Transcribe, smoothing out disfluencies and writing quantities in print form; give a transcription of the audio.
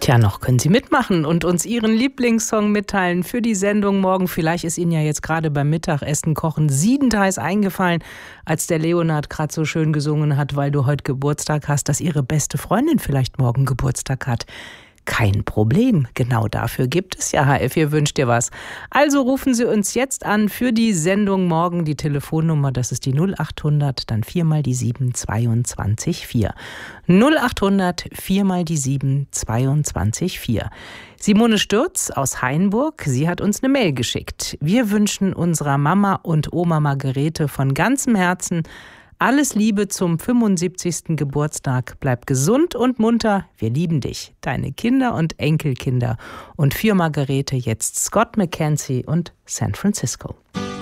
Tja, noch können Sie mitmachen und uns Ihren Lieblingssong mitteilen für die Sendung morgen. Vielleicht ist Ihnen ja jetzt gerade beim Mittagessen kochen siedenteils eingefallen, als der Leonhard gerade so schön gesungen hat, weil du heute Geburtstag hast, dass Ihre beste Freundin vielleicht morgen Geburtstag hat. Kein Problem, genau dafür gibt es ja HF, ihr wünscht dir was. Also rufen Sie uns jetzt an für die Sendung morgen. Die Telefonnummer, das ist die 0800, dann 4 mal die 7, 22 4. 0800, 4 mal die 7, 22 4. Simone Stürz aus Hainburg, sie hat uns eine Mail geschickt. Wir wünschen unserer Mama und Oma Margarete von ganzem Herzen alles Liebe zum 75. Geburtstag. Bleib gesund und munter. Wir lieben dich. Deine Kinder und Enkelkinder. Und für Margarete jetzt Scott McKenzie und San Francisco.